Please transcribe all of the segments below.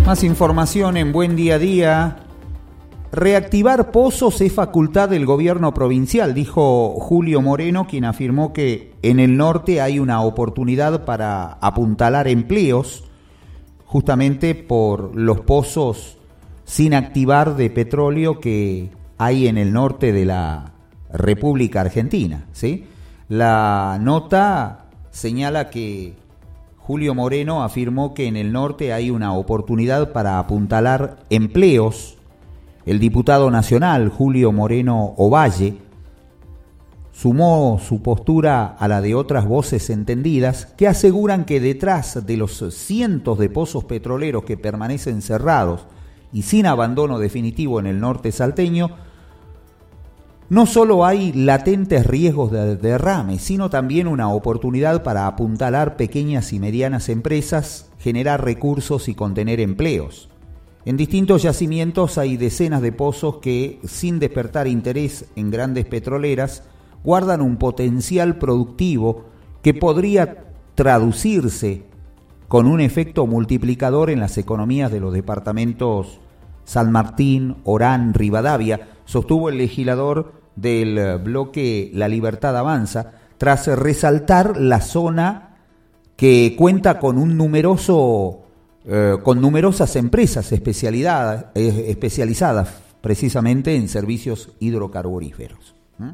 Más información en Buen Día a Día. Reactivar pozos es facultad del gobierno provincial, dijo Julio Moreno, quien afirmó que en el norte hay una oportunidad para apuntalar empleos, justamente por los pozos sin activar de petróleo que hay en el norte de la República Argentina, ¿sí? La nota señala que Julio Moreno afirmó que en el norte hay una oportunidad para apuntalar empleos. El diputado nacional Julio Moreno Ovalle sumó su postura a la de otras voces entendidas que aseguran que detrás de los cientos de pozos petroleros que permanecen cerrados y sin abandono definitivo en el norte salteño, no solo hay latentes riesgos de derrame, sino también una oportunidad para apuntalar pequeñas y medianas empresas, generar recursos y contener empleos. En distintos yacimientos hay decenas de pozos que, sin despertar interés en grandes petroleras, guardan un potencial productivo que podría traducirse con un efecto multiplicador en las economías de los departamentos San Martín, Orán, Rivadavia, sostuvo el legislador del bloque La Libertad Avanza, tras resaltar la zona que cuenta con un con numerosas empresas especializadas precisamente en servicios hidrocarburíferos.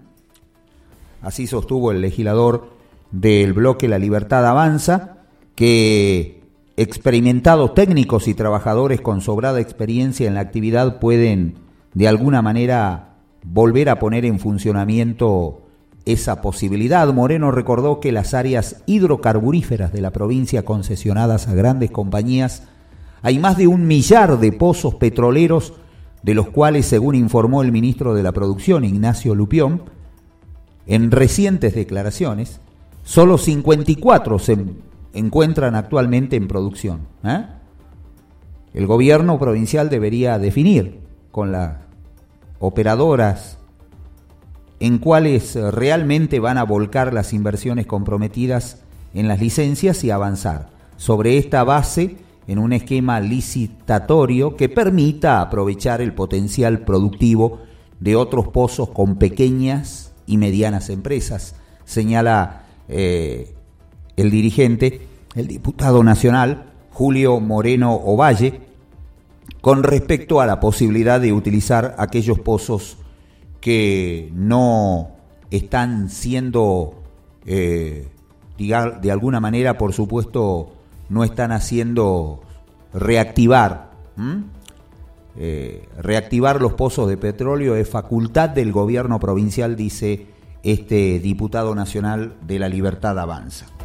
Así sostuvo el legislador del bloque La Libertad Avanza, que experimentados técnicos y trabajadores con sobrada experiencia en la actividad pueden de alguna manera volver a poner en funcionamiento esa posibilidad. Moreno recordó que las áreas hidrocarburíferas de la provincia concesionadas a grandes compañías hay más de 1 millar de pozos petroleros, de los cuales, según informó el ministro de la Producción, Ignacio Lupión, en recientes declaraciones, solo 54 se encuentran actualmente en producción. El gobierno provincial debería definir con las operadoras en cuáles realmente van a volcar las inversiones comprometidas en las licencias y avanzar sobre esta base en un esquema licitatorio que permita aprovechar el potencial productivo de otros pozos con pequeñas y medianas empresas, señala el dirigente, el diputado nacional Julio Moreno Ovalle, con respecto a la posibilidad de utilizar aquellos pozos que no están siendo, de alguna manera, por supuesto, no están haciendo reactivar. Reactivar los pozos de petróleo es facultad del gobierno provincial, dice este diputado nacional de La Libertad Avanza.